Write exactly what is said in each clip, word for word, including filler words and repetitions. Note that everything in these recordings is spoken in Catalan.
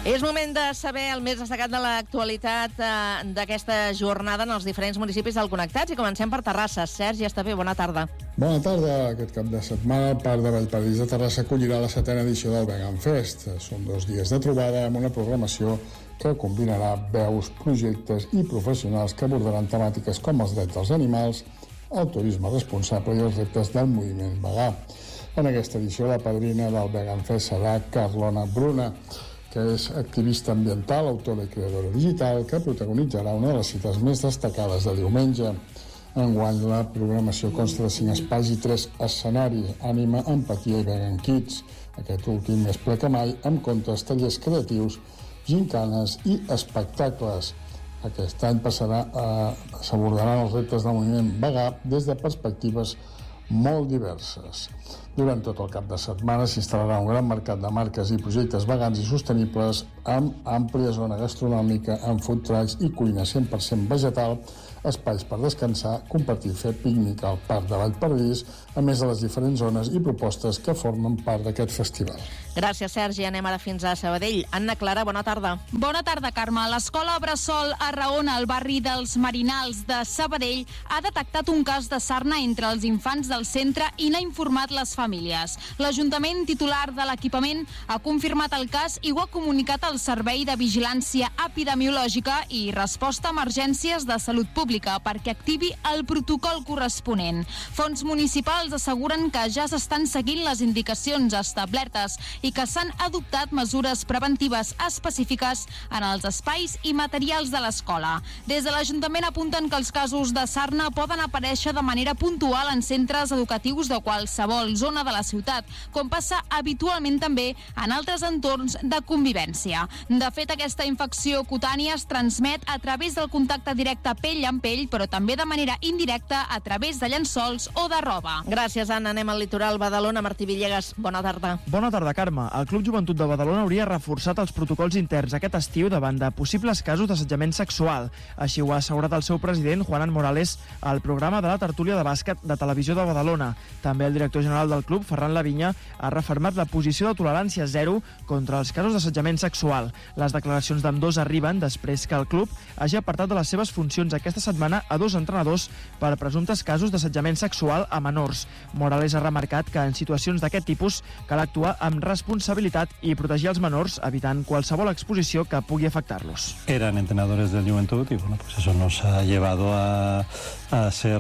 És moment de saber el més destacat de l'actualitat eh, d'aquesta jornada en els diferents municipis del Connectats i comencem per Terrassa. Sergi Estapé, bona tarda. Bona tarda. Aquest cap de setmana el Parc de Vallparadís de Terrassa acollirà la setena edició del Vegan Fest. Són dos dies de trobada amb una programació que combinarà veus, projectes i professionals que abordaran temàtiques com els drets dels animals, el turisme responsable i els reptes del moviment vegà. En aquesta edició la padrina del Vegan Fest serà Carlona Bruna, que és activista ambiental, autora i creadora digital, que protagonitzarà una de les cites més destacades de diumenge. Enguany la programació consta de cinc espais i tres escenaris: ànima, empatia i vegan kids. Aquest últim més ple que mai, amb contes, tallers creatius, gincanes i espectacles. Aquest any passarà a... s'abordaran els reptes del moviment vegà des de perspectives molt diverses. Durant tot el cap de setmana s'instal·larà un gran mercat de marques i projectes vegans i sostenibles amb àmplia zona gastronòmica, amb food trucks i cuina cent per cent vegetal, espais per descansar, compartir i fer pícnic al Parc de Vallparadís, a més de les diferents zones i propostes que formen part d'aquest festival. Gràcies, Sergi. Anem ara fins a Sabadell. Anna Clara, bona tarda. Bona tarda, Carme. L'escola Bressol Arraona, al barri dels Marinals de Sabadell, ha detectat un cas de sarna entre els infants del centre i n'ha informat les famílies. L'Ajuntament titular de l'equipament ha confirmat el cas i ho ha comunicat al Servei de Vigilància Epidemiològica i Resposta a Emergències de Salut Pública perquè activi el protocol corresponent. Fons municipals asseguren que ja s'estan seguint les indicacions establertes i que s'han adoptat mesures preventives específiques en els espais i materials de l'escola. Des de l'Ajuntament apunten que els casos de sarna poden aparèixer de manera puntual en centres educatius de qualsevol zona de la ciutat, com passa habitualment també en altres entorns de convivència. De fet, aquesta infecció cutània es transmet a través del contacte directe pell amb pell, però també de manera indirecta a través de llençols o de roba. Gràcies, Anna. Anem al litoral Badalona. Martí Villegas, bona tarda. Bona tarda, Carme. El Club Joventut de Badalona hauria reforçat els protocols interns aquest estiu davant de possibles casos d'assetjament sexual. Així ho ha assegurat el seu president, Juanan Morales, al programa de la tertúlia de bàsquet de Televisió de Badalona. També el director general del club, Ferran Lavinya, ha refermat la posició de tolerància zero contra els casos d'assetjament sexual. Les declaracions d'ambdós arriben després que el club hagi apartat de les seves funcions aquesta setmana a dos entrenadors per presumptes casos d'assetjament sexual a menors. Morales ha remarcat que en situacions d'aquest tipus cal actuar amb responsabilitat i protegir els menors, evitant qualsevol exposició que pugui afectar-los. Eran entrenadores del Juventud y bueno, pues eso nos ha llevado a, a ser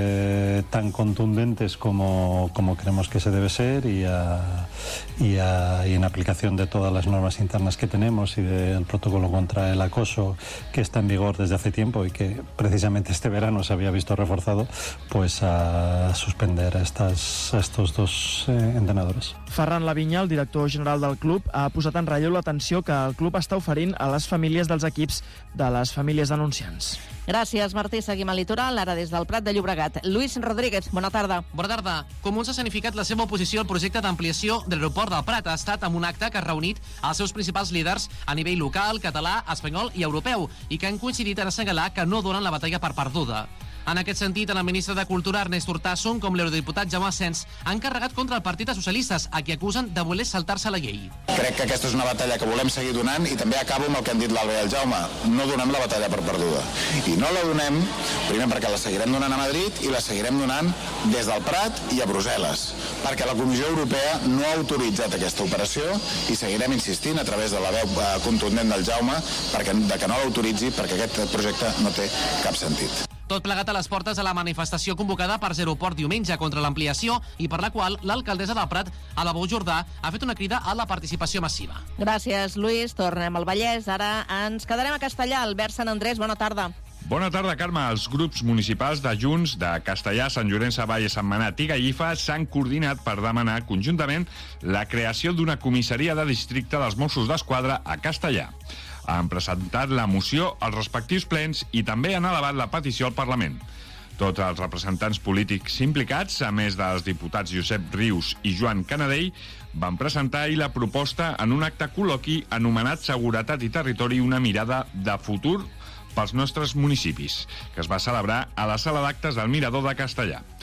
eh, tan contundentes como, como creemos que se debe ser y, a, y, a, y en aplicación de todas las normas internas que tenemos y del protocolo contra el acoso que está en vigor desde hace tiempo y que precisamente este verano se había visto reforzado, pues a suspender a, estas, a estos dos eh, entrenadores. Ferran Lavinya, el director general del club, ha posat en relleu l'atenció que el club està oferint a les famílies dels equips de les famílies denunciants. Gràcies, Martí. Seguim al litoral, ara des del Prat de Llobregat. Lluís Rodríguez, bona tarda. Bona tarda. Comuns ha significat la seva oposició al projecte d'ampliació de l'aeroport del Prat. Ha estat amb un acte que ha reunit els seus principals líders a nivell local, català, espanyol i europeu i que han coincidit en assenyalar que no donen la batalla per perduda. En aquest sentit, el ministre de Cultura, Ernest Urtasun, com l'eurodiputat Jaume Asens, han carregat contra el Partit dels Socialistes, a qui acusen de voler saltar-se la llei. Crec que aquesta és una batalla que volem seguir donant i també acabo amb el que han dit l'Alba i el Jaume. No donem la batalla per perduda. I no la donem, primer perquè la seguirem donant a Madrid i la seguirem donant des del Prat i a Brussel·les, perquè la Comissió Europea no ha autoritzat aquesta operació i seguirem insistint a través de la veu contundent del Jaume perquè, de que no l'autoritzi, perquè aquest projecte no té cap sentit. Tot plegat a les portes de la manifestació convocada per Zeroport diumenge contra l'ampliació i per la qual l'alcaldessa del Prat, Alabou Jordà, ha fet una crida a la participació massiva. Gràcies, Lluís. Tornem al Vallès. Ara ens quedarem a Castellà. Albert Sant Andrés, bona tarda. Bona tarda, Carme. Els grups municipals de Junts, de Castellà, Sant Llorenç Savall, Sentmenat i Gallifa s'han coordinat per demanar conjuntament la creació d'una comissaria de districte dels Mossos d'Esquadra a Castellà. Han presentat la moció als respectius plens i també han elevat la petició al Parlament. Tots els representants polítics implicats, a més dels diputats Josep Rius i Joan Canadell, van presentar ahir la proposta en un acte col·loqui anomenat Seguretat i Territori, una mirada de futur pels nostres municipis, que es va celebrar a la sala d'actes del Mirador de Castellà.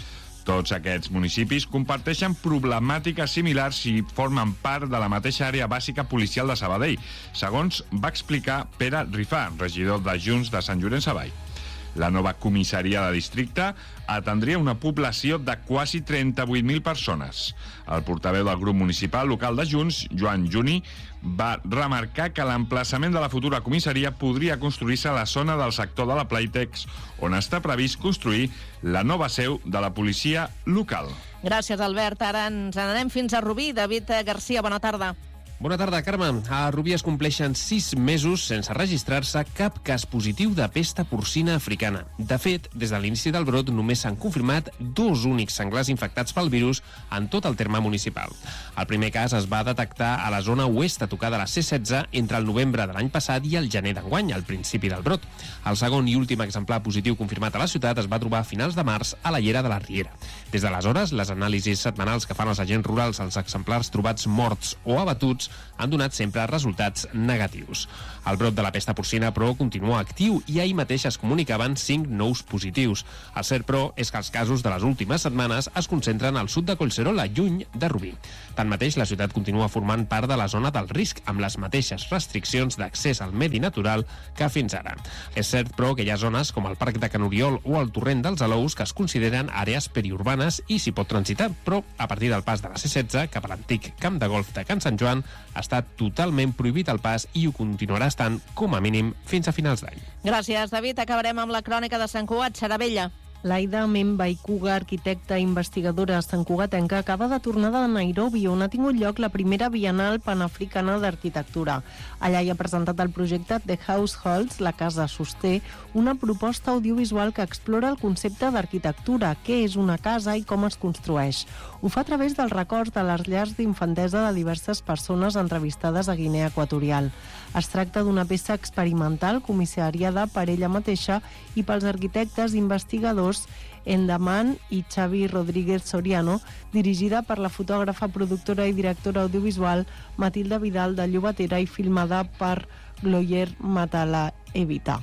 Tots aquests municipis comparteixen problemàtiques similars i formen part de la mateixa àrea bàsica policial de Sabadell, segons va explicar Pere Rifà, regidor de Junts de Sant Llorenç Savall. La nova comissaria de districte atendria una població de quasi trenta-vuit mil persones. El portaveu del grup municipal local de Junts, Joan Juni, va remarcar que l'emplaçament de la futura comissaria podria construir-se a la zona del sector de la Playtex, on està previst construir la nova seu de la policia local. Gràcies, Albert. Ara ens n'anem fins a Rubí. David Garcia, bona tarda. Bona tarda, Carme. A Rubí es compleixen sis mesos sense registrar-se cap cas positiu de pesta porcina africana. De fet, des de l'inici del brot només s'han confirmat dos únics senglars infectats pel virus en tot el terme municipal. El primer cas es va detectar a la zona oest a tocar de la C setze entre el novembre de l'any passat i el gener d'enguany, al principi del brot. El segon i últim exemplar positiu confirmat a la ciutat es va trobar a finals de març a la Llera de la Riera. Des d'aleshores, les anàlisis setmanals que fan els agents rurals als exemplars trobats morts o abatuts han donat sempre resultats negatius. El brot de la pesta porcina, però, continua actiu i ahir mateix es comunicaven cinc nous positius. El cert, però, és que els casos de les últimes setmanes es concentren al sud de Collserola, lluny de Rubí. Tanmateix, la ciutat continua formant part de la zona del risc, amb les mateixes restriccions d'accés al medi natural que fins ara. És cert, però, que hi ha zones com el Parc de Can Oriol o el Torrent dels Alous que es consideren àrees periurbanes i s'hi pot transitar, però a partir del pas de la C setze cap a l'antic camp de golf de Can Sant Joan està totalment prohibit el pas i ho continuarà estant com a mínim fins a finals d'any. Gràcies, David. Acabarem amb la crònica de Sant Cugat, Xaravella. Laida Membaikuga, arquitecta i investigadora santcugatenca, acaba de tornar de Nairobi, on ha tingut lloc la primera Bienal Panafricana d'Arquitectura. Allà hi ha presentat el projecte The Households, la casa sosté, una proposta audiovisual que explora el concepte d'arquitectura, què és una casa i com es construeix. Ho fa a través dels records de les llars d'infantesa de diverses persones entrevistades a Guinea Equatorial. Es tracta d'una peça experimental comissariada per ella mateixa i pels arquitectes investigadors Endaman i Xavi Rodríguez Soriano, dirigida per la fotògrafa, productora i directora audiovisual Matilda Vidal de Llobatera i filmada per Gloyer Matala Evita.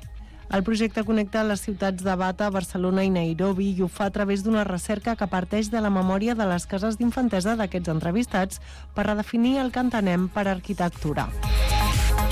El projecte connecta les ciutats de Bata, Barcelona i Nairobi i ho fa a través d'una recerca que parteix de la memòria de les cases d'infantesa d'aquests entrevistats per redefinir el que entenem per arquitectura.